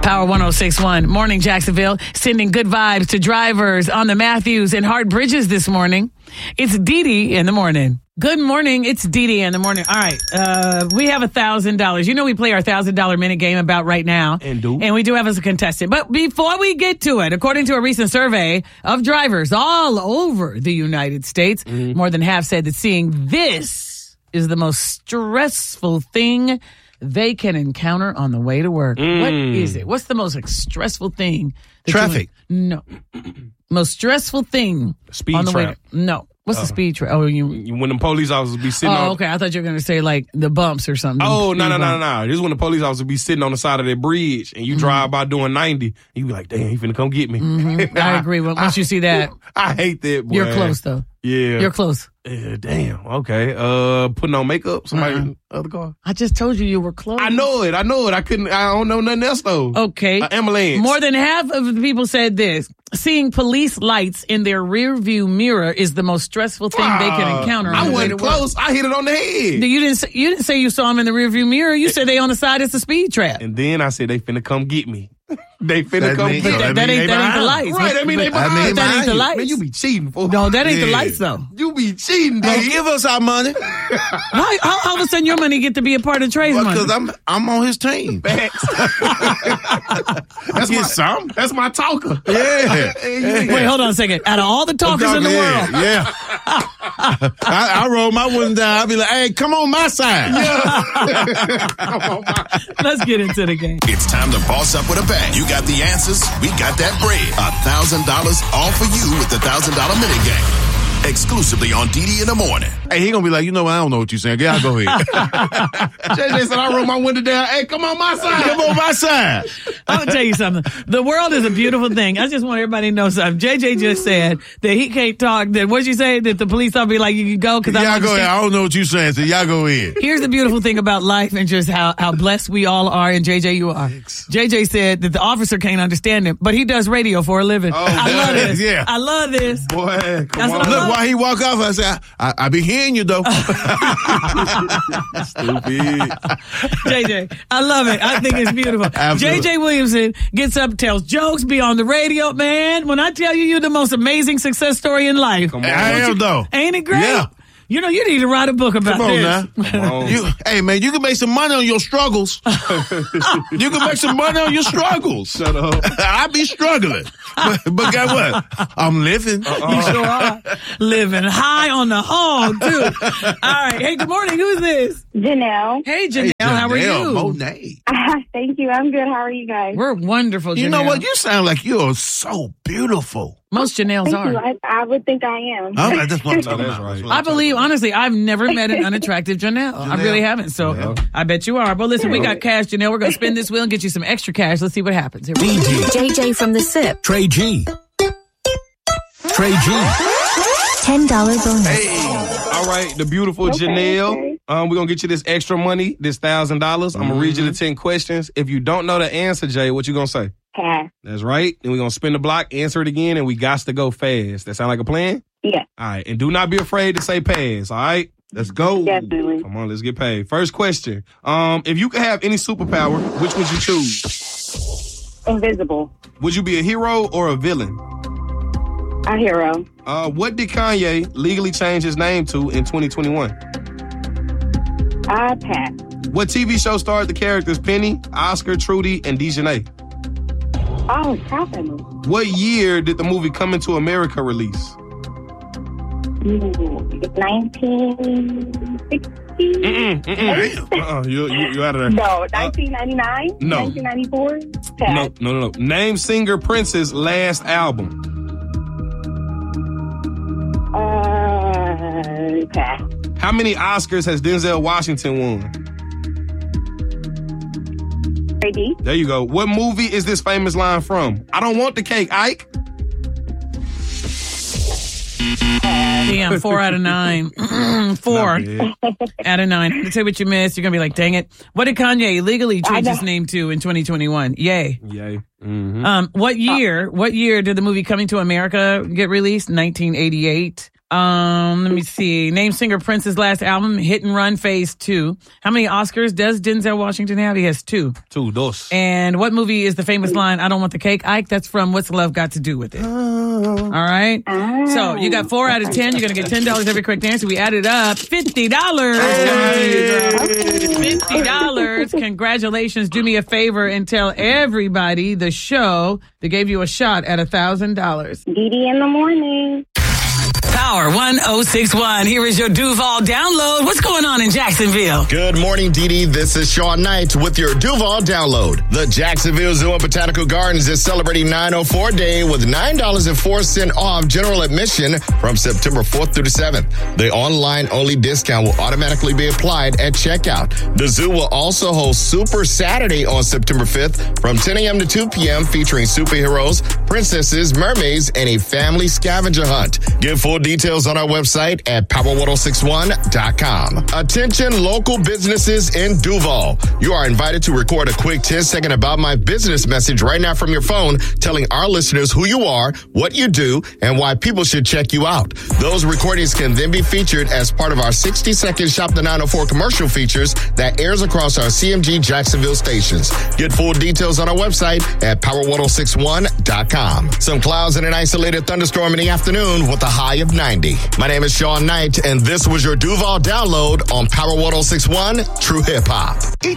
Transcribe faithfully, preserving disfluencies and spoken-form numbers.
Power one oh six point one. Morning, Jacksonville. Sending good vibes to drivers on the Matthews and Hart Bridges this morning. It's Dee Dee in the morning. Good morning. It's Dee Dee in the morning. All right. Uh, we have one thousand dollars. You know we play our one thousand dollars minute game about right now. And do. And we do have as a contestant. But before we get to it, according to a recent survey of drivers all over the United States, mm-hmm. more than half said that seeing this is the most stressful thing they can encounter on the way to work. Mm. What is it? What's the most stressful thing? Traffic. You, no. Most stressful thing Speed on the trap. way to, no. What's uh, the speed trap? Oh, you, you when the police officers be sitting oh, on. Oh, okay. I thought you were going to say like the bumps or something. Oh, no, no, no, no, no. This is when the police officers be sitting on the side of their bridge and you mm-hmm. drive by doing ninety and you be like, damn, he finna come get me. Mm-hmm. I agree. Once I, you see that. I hate that, boy. You're close, though. Yeah. You're close. Yeah, damn. Okay. Uh, putting on makeup. Somebody uh-huh. in the other car. I just told you you were close. I know it. I know it. I couldn't. I don't know nothing else though. Okay. Uh, ambulance. More than half of the people said this. Seeing police lights in their rear view mirror is the most stressful thing uh, they can encounter. On I the wasn't way to close. work. I hit it on the head. You didn't. Say, you didn't say you saw them in the rear view mirror. You said they on the side. It's a speed trap. And then I said they finna come get me. They finna that come mean, get me. me. That, that, ain't, that ain't the lights. Right. That mean they behind. I mean, that ain't the lights. Man, you be cheating. For no, that ain't yeah. the lights though. You be cheating, Hey, dude. give us our money. How, how all of a sudden your money get to be a part of Trey's Well, money? because I'm I'm on his team. That's Get my some. That's my talker. Yeah. Wait, hold on a second. Out of all the talkers Talking, in the yeah, world, yeah. I, I roll my window down. I'll be like, hey, come on my side. let's get into the game. It's time to boss up with a bang. You got the answers. We got that bread. one thousand dollars all for you with the one thousand dollars minute game. Exclusively on Dee Dee in the morning. Hey, he gonna be like, you know what? I don't know what you're saying. Yeah, go ahead. J J said I roll my window down. Hey, come on my side. Come on my side. I'm going to tell you something. The world is a beautiful thing. I just want everybody to know something. J J just said that he can't talk. That what'd you say? That the police will be like, you can go? Cause Y'all I go ahead. I don't know what you're saying, so y'all go ahead. Here's the beautiful thing about life and just how, how blessed we all are, and J J, you are. J J said that the officer can't understand him, but he does radio for a living. Oh, I love this. Yeah. I love this. Boy, come That's on. what I Look, love. while he walk off, I said, I, I be hearing you, though. Stupid. J J, I love it. I think it's beautiful. Absolutely. J J Williamson gets up, tells jokes, be on the radio. Man, when I tell you you're the most amazing success story in life. Come on. I am, though. Ain't it great? Yeah. You know, you need to write a book about Come on this. now. Come on. You, hey, man, you can make some money on your struggles. You can make some money on your struggles. Shut up. I be struggling. But, but guess what? I'm living. Uh-uh. You sure are. Living high on the hog, too. All right. Hey, good morning. Who's this? Janelle. Hey, Janelle. How are Janelle you? Monet. Thank you. I'm good. How are you guys? We're wonderful, Janelle. You know what? You sound like you're so beautiful. Most Janelles Thank are. you. I, I would think I am. All right, that's what I'm talking That's about. right. That's what I I'm talking believe, about. honestly, I've never met an unattractive Janelle. I really haven't. So Yeah. I bet you are. But listen, we got cash, Janelle. We're going to spin this wheel and get you some extra cash. Let's see what happens. Here we go. J J from the SIP. Trey G. Trey G. ten dollars bonus. Hey. All right, the beautiful Okay, Janelle. okay. Um, we're gonna get you this extra money, this thousand dollars. I'm gonna read Mm-hmm. you the ten questions. If you don't know the answer, Jay, what you gonna say? Pass. That's right. Then we're gonna spin the block, answer it again, and we got to go fast. That sound like a plan? Yeah, All right, and do not be afraid to say pass. All right, Let's go. definitely. come on, let's get paid. First question. Um, if you could have any superpower, which would you choose? Invisible. Would you be a hero or a villain? A hero. Uh, what did Kanye legally change his name to in twenty twenty-one? I pass. What T V show starred the characters Penny, Oscar, Trudy, and Dejanay? Oh, Captain. What year did the movie Coming to America release? nineteen sixty? Mm-mm, mm-mm. Uh-uh, you, you, you out of there. No, nineteen ninety-nine? no. nineteen ninety-four? Pass. No, no, no, no. Name singer Prince's last album. Uh, pass. How many Oscars has Denzel Washington won? Ready? There you go. What movie is this famous line from? I don't want the cake, Ike. Damn, four out of nine. Four out of nine. Let's say what you missed. You're going to be like, dang it. What did Kanye legally change his name to in twenty twenty-one? Yay. Yay. Mm-hmm. Um, what year, what year did the movie Coming to America get released? nineteen eighty-eight. Um, let me see. Name singer Prince's last album, Hit and Run Phase two. How many Oscars does Denzel Washington have? He has two. Two, dos. And what movie is the famous line, I don't want the cake, Ike? That's from What's Love Got to Do with It? All right. So you got four out of ten. You're going to get ten dollars every correct answer. We added up fifty dollars. fifty dollars. Congratulations. Do me a favor and tell everybody the show that gave you a shot at one thousand dollars. Dee Dee in the morning. Power one oh six one. Here is your Duval download. What's going on in Jacksonville? Good morning, Dee Dee. This is Sean Knight with your Duval download. The Jacksonville Zoo and Botanical Gardens is celebrating nine oh four Day with nine dollars and four cents off general admission from September fourth through the seventh. The online-only discount will automatically be applied at checkout. The zoo will also host Super Saturday on September fifth from ten a.m. to two p.m. featuring superheroes, princesses, mermaids, and a family scavenger hunt. Get full details on our website at power one oh six one dot com. Attention local businesses in Duval. You are invited to record a quick ten second About My Business message right now from your phone telling our listeners who you are, what you do, and why people should check you out. Those recordings can then be featured as part of our sixty second Shop the nine oh four commercial features that airs across our C M G Jacksonville stations. Get full details on our website at power one oh six one dot com. Some clouds and an isolated thunderstorm in the afternoon with a high of ninety. My name is Sean Knight, and this was your Duval download on Power one oh six one True Hip Hop.